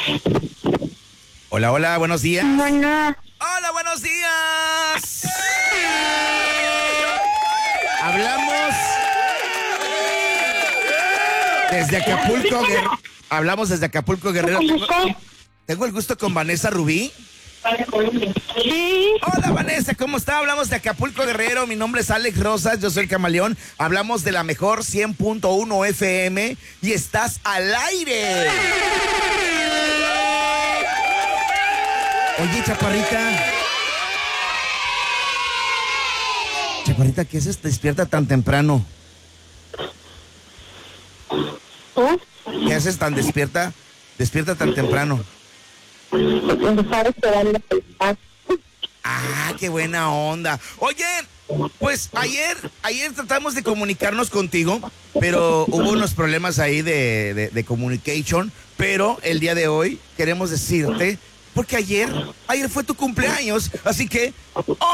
Hola, hola, buenos días. Bueno, Hola, buenos días. Hablamos desde Acapulco, hablamos desde Acapulco, Guerrero. ¿cómo está? Tengo el gusto con Vanessa Rubí. Sí, Hola, Vanessa, ¿cómo está? Hablamos de Acapulco, Guerrero. Mi nombre es Alex Rosas, yo soy el Camaleón. Hablamos de la mejor 100.1 FM y estás al aire. Oye, Chaparrita, ¿qué haces? ¿Te despierta tan temprano? ¿tú? ¿Qué haces tan despierta? Despierta tan temprano. Estaba esperando el paso. Ah, qué buena onda. Oye, pues ayer tratamos de comunicarnos contigo, pero hubo unos problemas ahí de communication, pero el día de hoy queremos decirte, porque ayer fue tu cumpleaños, así que